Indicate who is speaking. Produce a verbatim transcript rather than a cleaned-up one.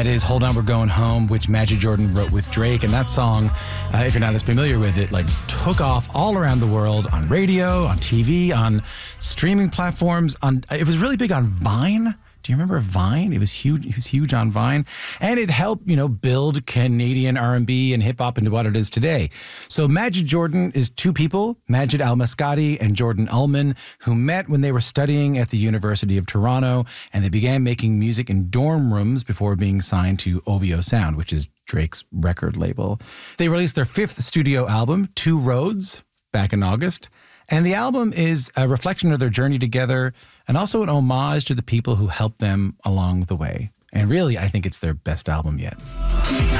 Speaker 1: That is Hold On, We're Going Home, which Majid Jordan wrote with Drake. And that song, uh, if you're not as familiar with it, like took off all around the world on radio, on T V, on streaming platforms. On It was really big on Vine. Do you remember Vine? It was huge. It was huge on Vine, and it helped, you know, build Canadian R and B and hip hop into what it is today. So Majid Jordan is two people, Majid Al-Mascati and Jordan Ullman, who met when they were studying at the University of Toronto, and they began making music in dorm rooms before being signed to O V O Sound, which is Drake's record label. They released their fifth studio album, Two Roads, back in August. And the album is a reflection of their journey together and also an homage to the people who helped them along the way. And really, I think it's their best album yet.